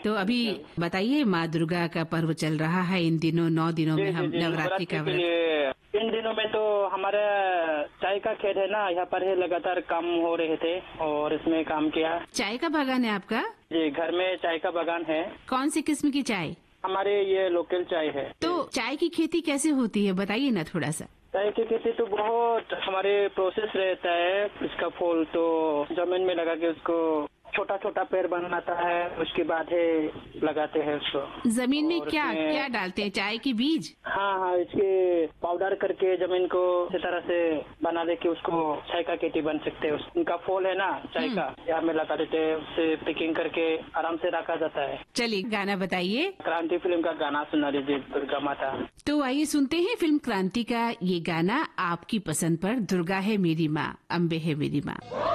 तो अभी बताइए, माँ दुर्गा का पर्व चल रहा है इन दिनों, 9 दिनों में हम नवरात्रि का व्रत। इन दिनों में तो हमारा चाय का खेत है ना, यहाँ पर है, लगातार काम हो रहे थे और इसमें काम किया। चाय का बागान है आपका? जी, घर में चाय का बागान है। कौन सी किस्म की चाय? हमारे ये लोकल चाय है। तो चाय की खेती कैसे होती है, बताइए ना थोड़ा सा। चाय की खेती तो बहुत हमारे प्रोसेस रहता है। इसका फूल तो जमीन में लगा के उसको छोटा छोटा पेड़ बनाता है, उसके बाद है लगाते हैं उसको। जमीन में क्या क्या डालते हैं? चाय की बीज? हाँ, इसके पाउडर करके जमीन को इस तरह से बना दे के उसको चाय का खेती बन सकते हैं। उनका फूल है ना चाय का, यहाँ में लगा देते हैं, उससे पैकिंग करके आराम से रखा जाता है। चलिए गाना बताइए। क्रांति फिल्म का गाना सुना दीजिए, दुर्गा माता। तो आइए सुनते हैं फिल्म क्रांति का ये गाना आपकी पसंद पर। दुर्गा है मेरी माँ, अम्बे है मेरी माँ।